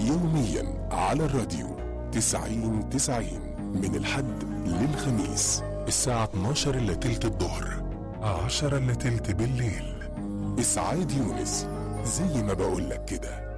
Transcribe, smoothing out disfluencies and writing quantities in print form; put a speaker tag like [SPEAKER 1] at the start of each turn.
[SPEAKER 1] يوميا على الراديو 90 من الحد للخميس الساعة 12 إلا تلت الظهر 10 إلا تلت بالليل. إسعاد يونس، زي ما بقولك كده.